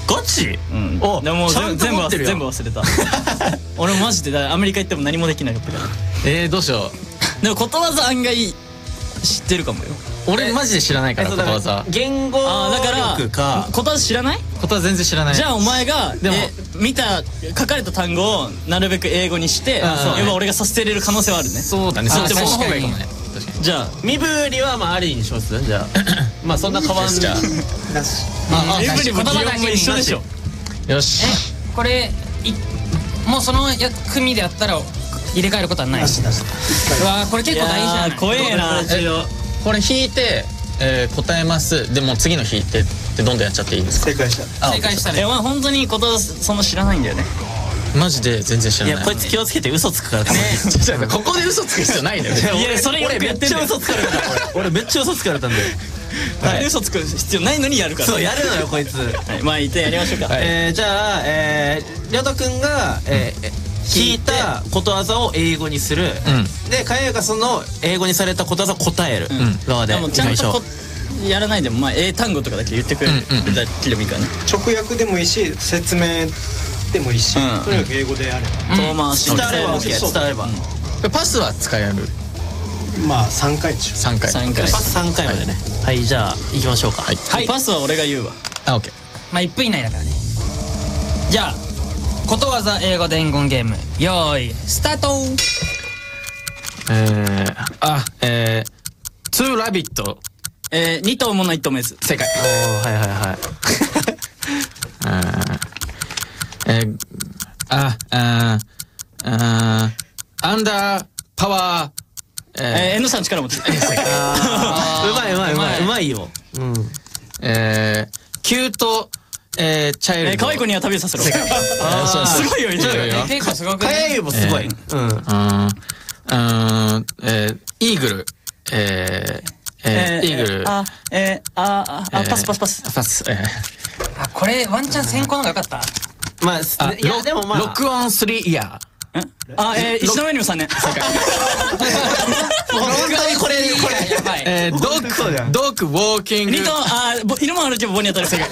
ガチ？ うん。でも全部忘れた。俺もマジでアメリカ行っても何もできなかったから。 どうしよう。でもことわざ案外知ってるかもよ。 俺マジで知らないからことわざ。 言語力か。 ことわざ知らない？ ことわざ全然知らない。 じゃあお前が見た書かれた単語をなるべく英語にして俺がさせれる可能性はあるね。 そうだね。そっちの方がいいかもね。 じゃあ身振りはまあありにします。じゃあまあそんな変わんじゃ身振りも基本も一緒でしょ。 よし。 これもうその組でやったら入れ替えることはない。うわこれ結構大事だね。 怖えな。 これ引いて答えます。でも次の引いてってどんどんやっちゃっていいですか？ 正解したね。 お前本当にことわざその知らないんだよね。 マジで全然知らない。 いやこいつ気をつけて嘘つくからね。 ここで嘘つく必要ないんだよ。 いやそれよくやってんだよ。 俺めっちゃ嘘つかれたんで。 嘘つく必要ないのにやるから。 そうやるのよこいつ。 まあいてやりましょうか。 じゃありょうとくんが聞いたことわざを英語にする。でかやがその英語にされたことわざを答える側で。 ちゃんとやらないでもまあ英単語とかだけ言ってくれるだけでもいいからね。 直訳でもいいし説明でもいいし、とにかく英語であれば遠回し伝われば OK。伝わればパスは使える。 まあ3回でしょ。 3回パス3回までね。はいじゃあ行きましょうか。はいパスは俺が言うわ。 あ、オッケー。 まあ1分以内だからね。じゃあことわざ英語伝言ゲームよーいスタート。 ツーラビット。 2頭もの1頭メス。 正解。 はいはいはい。 アンダーパワー。 N さん力持ち。 うまいよ。 キュートチャイルド。 可愛い子には旅をさせろ。すごいよ。 結構すごくかやゆもすごい。 イーグル。イーグル。 パス。 これワンチャン先行の方が良かった。 まあいやでもまあロックオン3イヤー。 石上にも3年。 本当にこれやばい。 ドッグウォーキング。 犬も歩けば棒に当たる。正解。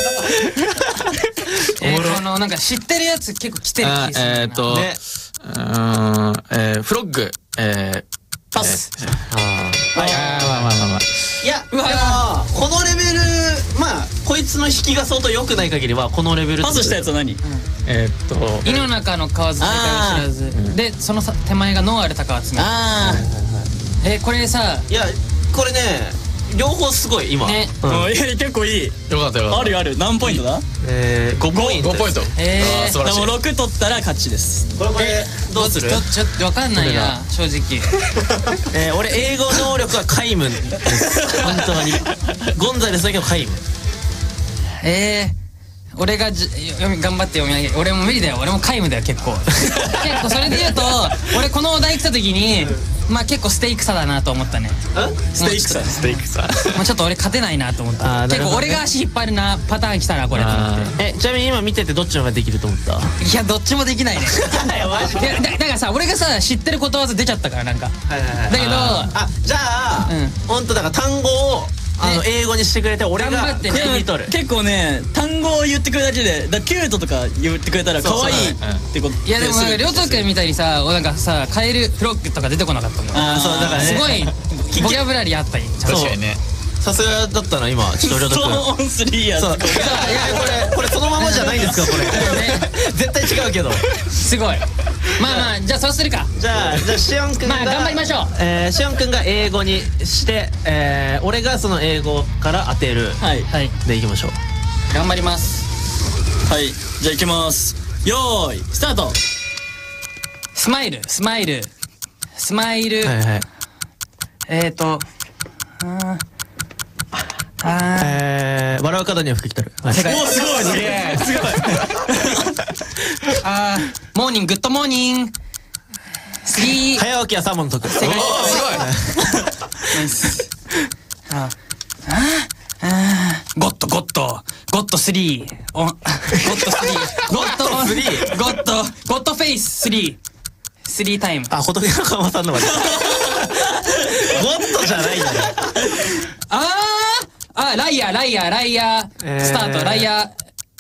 このなんか知ってるやつ結構来てる気するな。フロッグ。 パス。 まあ。 いやでもこのレベルまあこいつの引きが相当良くない限りはこのレベル。 パスしたやつは何？ 胃の中の蛙正解を知らずでその手前が脳ある鷹は爪。これさいやこれね両方すごい今。 ね。 結構いい。 よかった。 ある。何ポイントだ ？5ポイント。 5ポイント。 でも6取ったら勝ちです。 これどうする？ ちょっと分かんないな正直。 俺英語能力は皆無です。本当にゴンザレスだけど皆無。 俺が頑張って読み上げ。俺も無理だよ。俺も皆無だよ結構。それで言うと俺このお題来た時にまあ結構ステイク差だなと思ったね。 ステイク差。 もうちょっと俺勝てないなと思った。結構俺が足引っ張るなパターン来たなこれと思って。 ちなみに今見ててどっちの方ができると思った？ いやどっちもできないね。だからさ俺がさ知ってることわざ出ちゃったからなんか。だけどじゃあ本当だから単語を英語にしてくれて俺が国に取る。 結構ね単語を言ってくれるだけでキュートとか言ってくれたら可愛いってこと。 いやでもりょうとくんみたいにさなんかさカエルフロッグとか出てこなかったもん。 そうだからねすごいボキャブラリーあったり。 確かにね。 さすがだったな今ちょっとりょうとくん。 ストーン3やつ。 いやこれそのままじゃないんですかこれ。絶対違うけど。 すごい。まあじゃあそうするか。 じゃあしおんくんがまあ頑張りましょう。 しおんくんが英語にして俺がその英語から当てる。 はいでいきましょう。 頑張ります。 はい、じゃあいきます。よーいスタート。 スマイル。 笑う角には福来たる。 世界。 おすごいすげえ。すごい。 モーニンググッドモーニング。 早起きはサーモンの得。 世界。ゴッド3。ゴッドフェイス3。3タイム。 仏の鎌さんのまで。ゴッドじゃないんだよ。 ライアースタート。ライア